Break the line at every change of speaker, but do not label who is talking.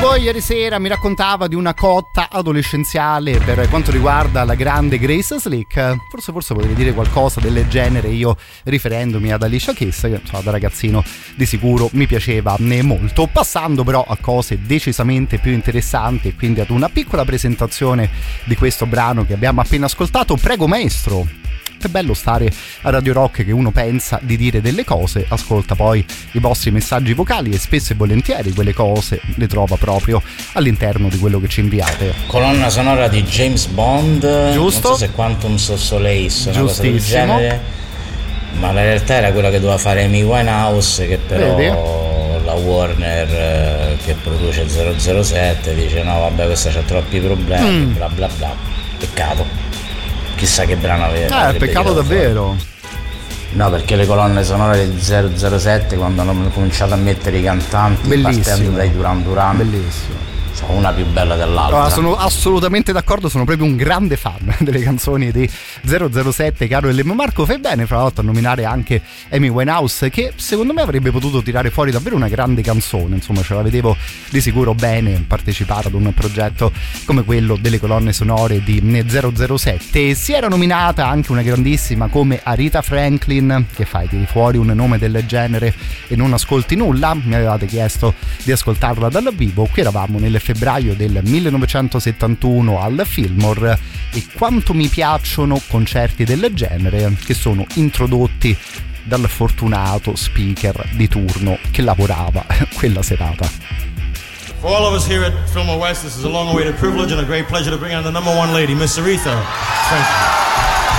Vivo ieri sera mi raccontava di una cotta adolescenziale per quanto riguarda la grande Grace Slick. Forse potevi dire qualcosa del genere, io riferendomi ad Alicia Keys, che insomma, da ragazzino di sicuro mi piaceva molto. Passando però a cose decisamente più interessanti e quindi ad una piccola presentazione di questo brano che abbiamo appena ascoltato. Prego maestro. È bello stare a Radio Rock che uno pensa di dire delle cose, ascolta poi i vostri messaggi vocali e spesso e volentieri quelle cose le trova proprio all'interno di quello che ci inviate.
Colonna sonora di James Bond,
giusto?
Non so se Quantum of Solace, una cosa del genere, ma la realtà era quella che doveva fare Amy Winehouse, che però la Warner che produce 007 dice no vabbè, questa c'ha troppi problemi, bla bla bla. Peccato. Chissà che brano aveva.
Peccato davvero.
No, perché le colonne sonore di 007, quando hanno cominciato a mettere i cantanti,
bellissimo,
partendo dai Duran Duran,
bellissimo,
sono una più bella dell'altra.
No, sono assolutamente d'accordo, sono proprio un grande fan delle canzoni di 007, caro Elmo. Marco, fai bene fra l'altro a nominare anche Amy Winehouse, che secondo me avrebbe potuto tirare fuori davvero una grande canzone, insomma ce la vedevo di sicuro bene partecipare ad un progetto come quello delle colonne sonore di 007. Si era nominata anche una grandissima come Aretha Franklin. Che fai, tiri fuori un nome del genere e non ascolti nulla? Mi avevate chiesto di ascoltarla dal vivo, qui eravamo nel febbraio del 1971 al Fillmore, e quanto mi piacciono concerti del genere che sono introdotti dal fortunato speaker di turno che lavorava quella serata.
For all of us here at Fillmore West, this is a long-awaited privilege and a great pleasure to bring on the number one lady, Miss Aretha. Thank you.